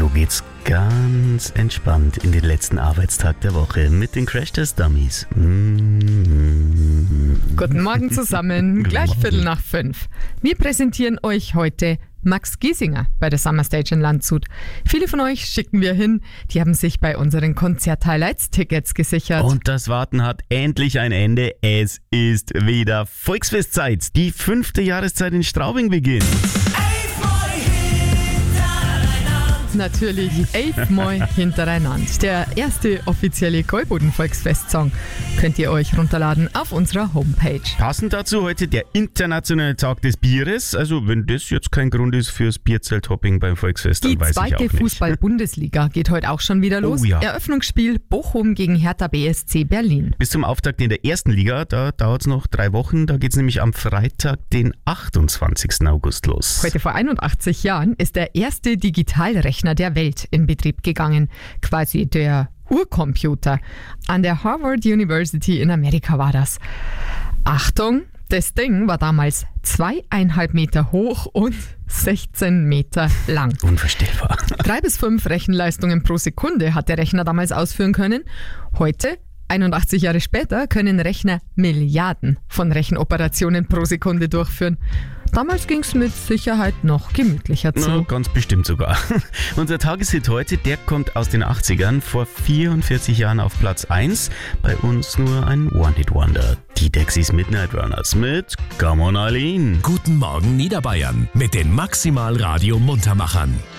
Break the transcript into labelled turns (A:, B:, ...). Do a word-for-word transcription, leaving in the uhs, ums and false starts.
A: So geht's ganz entspannt in den letzten Arbeitstag der Woche mit den Crash-Test-Dummies. Mm-hmm.
B: Guten Morgen zusammen, gleich
A: Morgen.
B: Viertel nach fünf. Wir präsentieren euch heute Max Giesinger bei der Summer Stage in Landshut. Viele von euch schicken wir hin, die haben sich bei unseren Konzert-Highlights Tickets gesichert.
A: Und das Warten hat endlich ein Ende. Es ist wieder Volksfestzeit. Die fünfte Jahreszeit in Straubing beginnt.
B: Natürlich elfmal hintereinander. Der erste offizielle Gäuboden-Volksfest-Song könnt ihr euch runterladen auf unserer Homepage.
A: Passend dazu heute der internationale Tag des Bieres. Also wenn das jetzt kein Grund ist fürs Bierzelthopping beim Volksfest, dann
B: Die
A: weiß ich auch
B: zweite
A: nicht.
B: Fußball-Bundesliga geht heute auch schon wieder los.
A: Oh ja.
B: Eröffnungsspiel Bochum gegen Hertha B S C Berlin.
A: Bis zum Auftakt in der ersten Liga, da dauert es noch drei Wochen. Da geht es nämlich am Freitag, den achtundzwanzigsten August los.
B: Heute vor einundachtzig Jahren ist der erste Digitalrechner der Welt in Betrieb gegangen. Quasi der Urcomputer. An der Harvard University in Amerika war das. Achtung, das Ding war damals zweieinhalb Meter hoch und sechzehn Meter lang.
A: Unvorstellbar.
B: Drei bis fünf Rechenleistungen pro Sekunde hat der Rechner damals ausführen können. Heute, einundachtzig Jahre später, können Rechner Milliarden von Rechenoperationen pro Sekunde durchführen. Damals ging es mit Sicherheit noch gemütlicher zu.
A: Na, ganz bestimmt sogar. Unser Tageshit heute, der kommt aus den achtzigern, vor vierundvierzig Jahren auf Platz eins. Bei uns nur ein One-Hit-Wonder. Die Dexys Midnight Runners mit Come on Eileen.
C: Guten Morgen Niederbayern mit den Maximal Radio Muntermachern.